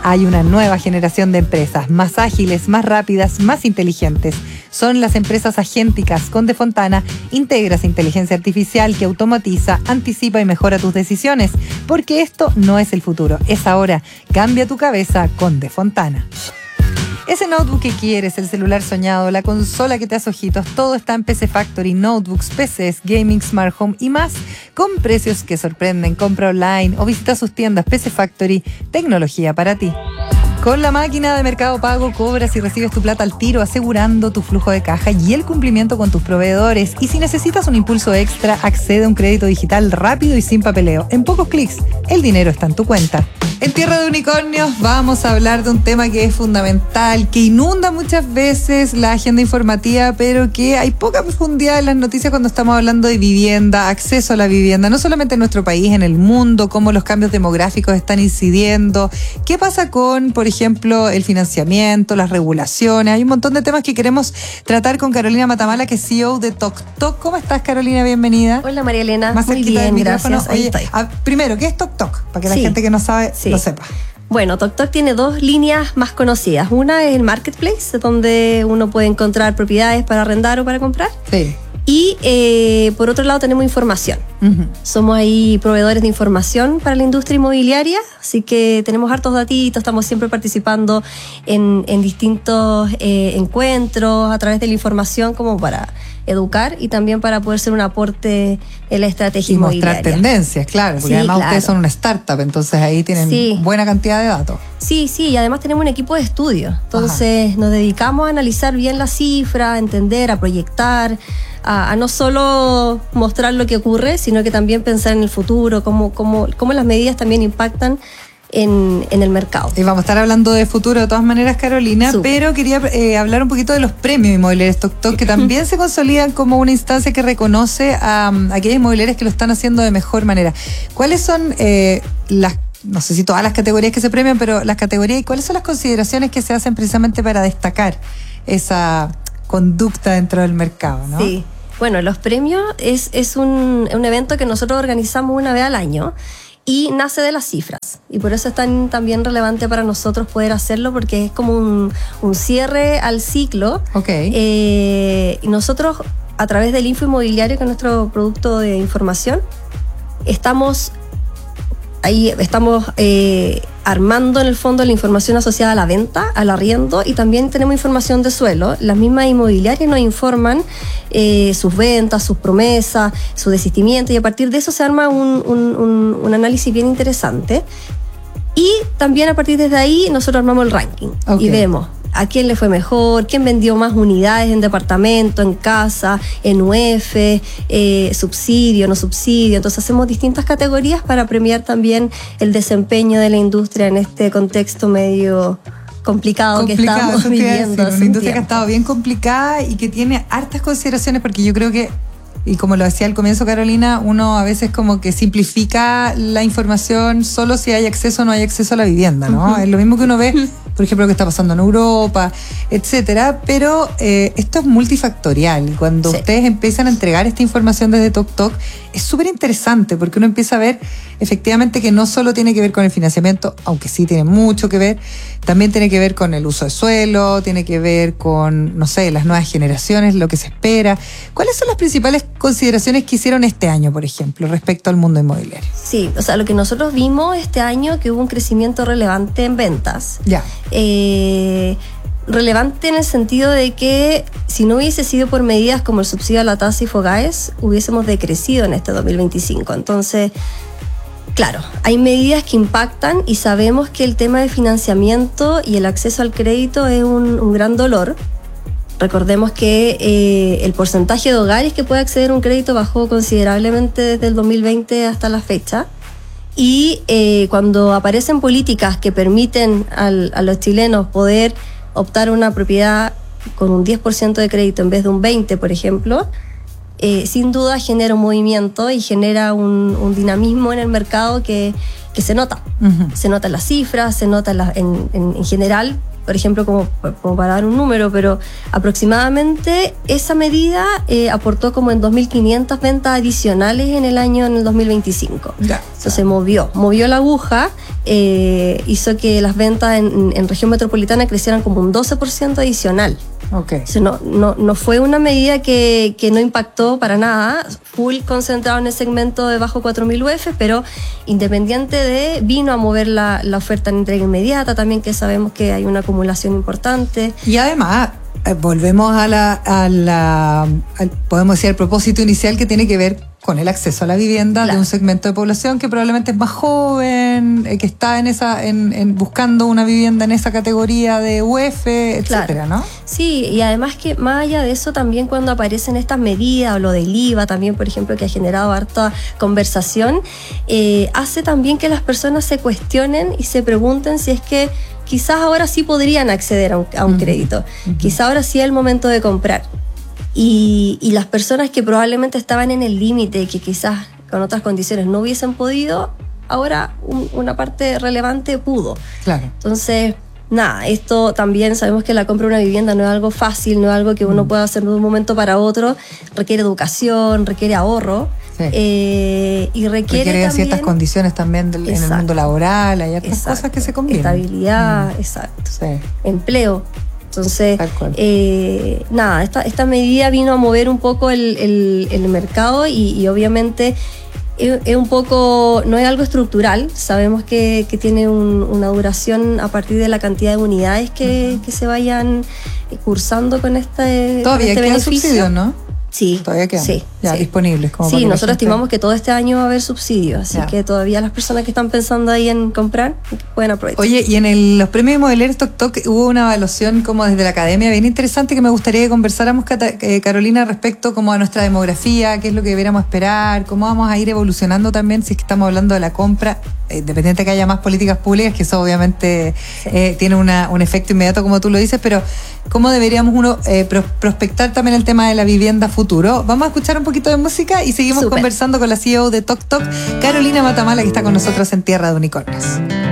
Hay una nueva generación de empresas, más ágiles, más rápidas, más inteligentes. Son las empresas agénticas. Con De Fontana integras inteligencia artificial que automatiza, anticipa y mejora tus decisiones. Porque esto no es el futuro, es ahora. Cambia tu cabeza con De Fontana. Ese notebook que quieres, el celular soñado, la consola que te hace ojitos, todo está en PC Factory, notebooks, PCs, gaming, smart home y más, con precios que sorprenden. Compra online o visita sus tiendas. PC Factory, tecnología para ti. Con la máquina de Mercado Pago cobras y recibes tu plata al tiro, asegurando tu flujo de caja y el cumplimiento con tus proveedores. Y si necesitas un impulso extra, accede a un crédito digital rápido y sin papeleo. En pocos clics, el dinero está en tu cuenta. En Tierra de Unicornios vamos a hablar de un tema que es fundamental, que inunda muchas veces la agenda informativa, pero que hay poca profundidad en las noticias cuando estamos hablando de vivienda, acceso a la vivienda, no solamente en nuestro país, en el mundo, cómo los cambios demográficos están incidiendo, qué pasa con, por ejemplo, el financiamiento, las regulaciones. Hay un montón de temas que queremos tratar con Carolina Matamala, que es CEO de TokTok. ¿Cómo estás, Carolina? Bienvenida. Hola, María Elena. Más muy bien, gracias. Oye, primero, ¿qué es TokTok? Para que la gente que no sabe lo sepa. Bueno, TokTok tiene dos líneas más conocidas. Una es el marketplace, donde uno puede encontrar propiedades para arrendar o para comprar. Sí. Y por otro lado tenemos información. Uh-huh. Somos ahí proveedores de información para la industria inmobiliaria, así que tenemos hartos datitos, estamos siempre participando en distintos encuentros a través de la información como para educar y también para poder ser un aporte en la estrategia inmobiliaria. Y mostrar tendencias, claro, porque además ustedes son una startup, entonces ahí tienen buena cantidad de datos. Sí, y además tenemos un equipo de estudio, entonces nos dedicamos a analizar bien la cifra, a entender, a proyectar, a no solo mostrar lo que ocurre, sino que también pensar en el futuro, cómo las medidas también impactan en el mercado. Y vamos a estar hablando de futuro de todas maneras, Carolina, pero quería hablar un poquito de los premios inmobiliarios TokTok, que también se consolidan como una instancia que reconoce a aquellas inmobiliarias que lo están haciendo de mejor manera. ¿Cuáles son no sé si todas las categorías que se premian, pero las categorías y cuáles son las consideraciones que se hacen precisamente para destacar esa conducta dentro del mercado, ¿no? Sí. Bueno, los premios es un evento que nosotros organizamos una vez al año y nace de las cifras. Y por eso es también relevante para nosotros poder hacerlo, porque es como un cierre al ciclo. Okay. Y nosotros, a través del Info Inmobiliario, que es nuestro producto de información, estamos armando en el fondo la información asociada a la venta, al arriendo, y también tenemos información de suelo. Las mismas inmobiliarias nos informan sus ventas, sus promesas, su desistimiento, y a partir de eso se arma un análisis bien interesante. Y también a partir de ahí nosotros armamos el ranking. Okay. Y vemos a quién le fue mejor, quién vendió más unidades en departamento, en casa, en UF, subsidio, no subsidio. Entonces hacemos distintas categorías para premiar también el desempeño de la industria en este contexto medio complicado que estamos viviendo. Una industria que ha estado bien complicada y que tiene hartas consideraciones, porque yo creo que, y como lo decía al comienzo Carolina, uno a veces como que simplifica la información solo si hay acceso o no hay acceso a la vivienda, ¿no? Uh-huh. Es lo mismo que uno ve, por ejemplo, lo que está pasando en Europa, etcétera, pero esto es multifactorial, y cuando ustedes empiezan a entregar esta información desde TokTok es súper interesante, porque uno empieza a ver efectivamente que no solo tiene que ver con el financiamiento, aunque sí tiene mucho que ver, también tiene que ver con el uso de suelo, tiene que ver con, no sé, las nuevas generaciones, lo que se espera. ¿Cuáles son las principales consideraciones que hicieron este año, por ejemplo, respecto al mundo inmobiliario? Sí, o sea, lo que nosotros vimos este año, que hubo un crecimiento relevante en ventas. Ya. Relevante en el sentido de que si no hubiese sido por medidas como el subsidio a la tasa y FOGAES, hubiésemos decrecido en este 2025. Entonces, claro, hay medidas que impactan y sabemos que el tema de financiamiento y el acceso al crédito es un gran dolor. Recordemos que el porcentaje de hogares que puede acceder a un crédito bajó considerablemente desde el 2020 hasta la fecha. Y cuando aparecen políticas que permiten a los chilenos poder optar a una propiedad con un 10% de crédito en vez de un 20%, por ejemplo, sin duda genera un movimiento y genera un dinamismo en el mercado que que se nota. Se nota en las cifras, se nota en general. Por ejemplo, como para dar un número, pero aproximadamente esa medida aportó como en 2.500 ventas adicionales en el 2025. Ya. Entonces movió la aguja, hizo que las ventas en región metropolitana crecieran como un 12% adicional. Okay. O sea, no fue una medida que no impactó para nada, full concentrado en el segmento de bajo 4.000 UF, pero independiente vino a mover la oferta en entrega inmediata también, que sabemos que hay una acumulación importante. Y además, volvemos podemos decir, al propósito inicial, que tiene que ver con el acceso a la vivienda, claro, de un segmento de población que probablemente es más joven, que está buscando una vivienda en esa categoría de UF, etcétera, claro, ¿no? Sí, y además que más allá de eso, también cuando aparecen estas medidas, o lo del IVA también, por ejemplo, que ha generado harta conversación, hace también que las personas se cuestionen y se pregunten si es que quizás ahora sí podrían acceder a un crédito, quizás ahora sí es el momento de comprar. Y las personas que probablemente estaban en el límite, que quizás con otras condiciones no hubiesen podido, ahora una parte relevante pudo. Claro. Entonces, nada, esto también sabemos que la compra de una vivienda no es algo fácil, no es algo que uno pueda hacer de un momento para otro, requiere educación, requiere ahorro. Sí. Y requiere también ciertas condiciones también en el mundo laboral, hay otras cosas que se combinan. Estabilidad, exacto. Sí. Empleo. Entonces, nada, esta medida vino a mover un poco el mercado y obviamente es un poco, no es algo estructural. Sabemos que tiene una duración a partir de la cantidad de unidades que se vayan cursando con este Todavía queda beneficio. Subsidio, ¿no? Sí. Todavía quedan. Sí. Disponibles. Sí, nosotros estimamos que todo este año va a haber subsidios, así que todavía las personas que están pensando ahí en comprar pueden aprovechar. Oye, y en los premios Inmobiliarios Toc Toc hubo una evaluación como desde la academia bien interesante que me gustaría que conversáramos, Carolina, respecto como a nuestra demografía, qué es lo que deberíamos esperar, cómo vamos a ir evolucionando también si es que estamos hablando de la compra, independiente que haya más políticas públicas, que eso obviamente tiene un efecto inmediato, como tú lo dices, pero cómo deberíamos uno prospectar también el tema de la vivienda futuro. Vamos a escuchar un poquito de música y seguimos conversando con la CEO de Toc Toc, Carolina Matamala, que está con nosotros en Tierra de Unicornios.